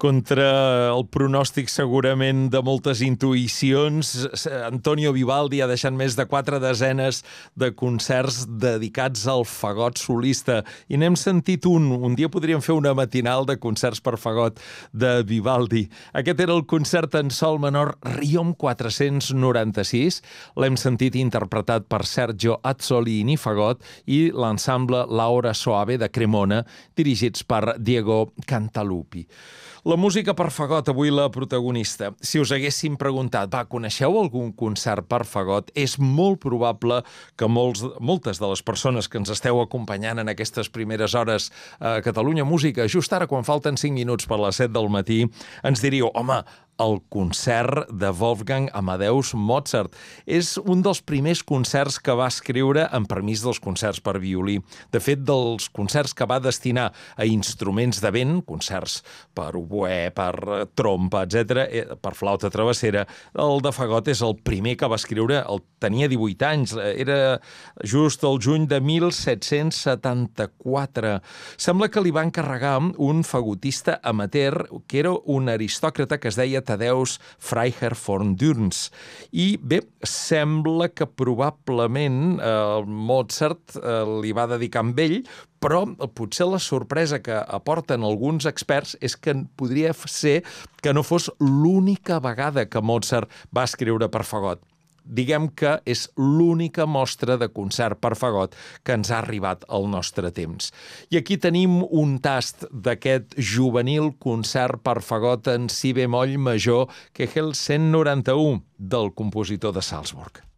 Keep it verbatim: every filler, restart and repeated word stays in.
Contra el pronòstic segurament de moltes intuïcions, Antonio Vivaldi ha deixat més de quatre desenes de concerts dedicats al fagot solista. I n'hem sentit un. Un dia podríem fer una matinal de concerts per fagot de Vivaldi. Aquest era el concert en sol menor Riom quatre-cents noranta-sis. L'hem sentit interpretat per Sergio Azzolini, fagot, i l'ensemble L'Aura Soave de Cremona, dirigits per Diego Cantalupi. La música per fagot, avui la protagonista. Si us haguéssim preguntat, va, coneixeu algun concert per fagot? És molt probable que molts, moltes de les persones que ens esteu acompanyant en aquestes primeres hores a Catalunya Música, just ara, quan falten cinc minuts per les set del matí, ens diríeu, home, el concert de Wolfgang Amadeus Mozart. És un dels primers concerts que va escriure en permís dels concerts per violí. De fet, dels concerts que va destinar a instruments de vent, concerts per oboè, per trompa, etcètera, per flauta travessera, el de fagot és el primer que va escriure. El tenia divuit anys, era just el juny de mil set-cents setanta-quatre. Sembla que li va encarregar un fagotista amateur, que era un aristòcrata que es deia Tadeusz Freiherr von Dürns. I bé, sembla que probablement eh, Mozart eh, li va dedicar amb ell, però potser la sorpresa que aporten alguns experts és que podria ser que no fos l'única vegada que Mozart va escriure per fagot. Diguem que és l'única mostra de concert per fagot que ens ha arribat al nostre temps. I aquí tenim un tast d'aquest juvenil concert per fagot en si bemoll major, que és el cent noranta-u del compositor de Salzburg.